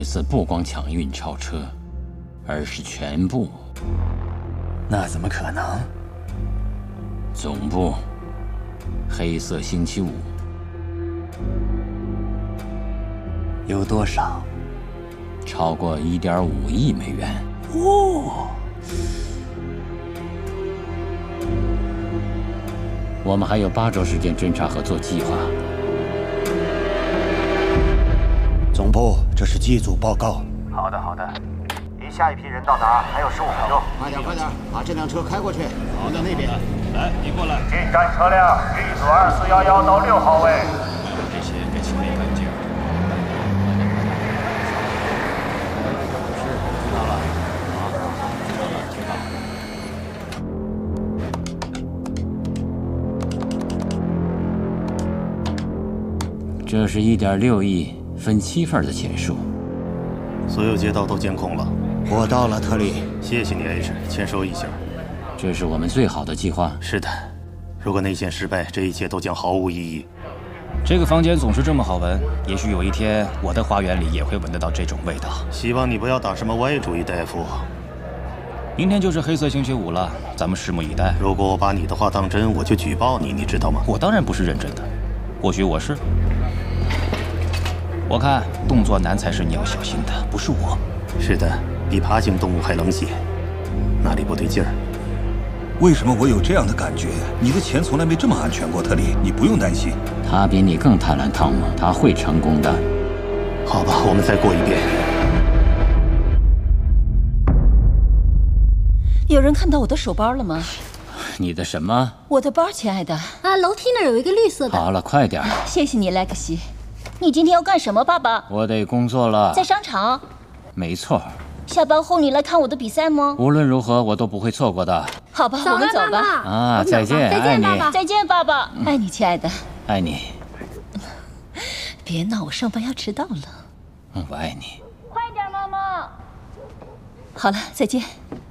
这次不光抢运超车，而是全部。 那怎么可能？ 总部，黑色星期五。 有多少？ 超过1.5亿美元。 哦。 我们还有8周时间侦查和做计划。 总部，这是机组报告。 好的，好的。离下一批人到达还有15分钟。 快点，快点，把这辆车开过去。好的，那边。 来，你过来。 进站车辆 B 组2411到6号位。 这些给清理干净。是，知道了。好，知道了，挺好。这是1.6亿。 分7份的钱数， 所有街道都监控了。 我到了，特利。 谢谢你 ，H， 签收一下。 这是我们最好的计划。 是的，如果内线失败，这一切都将毫无意义。 这个房间总是这么好闻，也许有一天我的花园里也会闻得到这种味道。 希望你不要打什么歪主意，大夫。 明天就是黑色星期五了，咱们拭目以待。 如果我把你的话当真，我就举报你，你知道吗？ 我当然不是认真的，或许我是。 我看动作难才是你要小心的，不是我。 是的，比爬行动物还冷血，哪里不对劲儿？ 为什么我有这样的感觉？你的钱从来没这么安全过，特利，你不用担心。 他比你更贪婪，汤姆，他会成功的。 好吧，我们再过一遍。 有人看到我的手包了吗？ 你的什么？ 我的包，亲爱的。 啊，楼梯那儿有一个绿色的。 好了，快点。 谢谢你，莱克西。 你今天要干什么，爸爸？ 我得工作了。 在商场？ 没错。 下班后你来看我的比赛吗？ 无论如何，我都不会错过的。 好吧，我们走吧。 啊，再见，爱你。 再见，爸爸，爱你，亲爱的。 爱你。 别闹，我上班要迟到了。 我爱你。 快点，妈妈。好了，再见。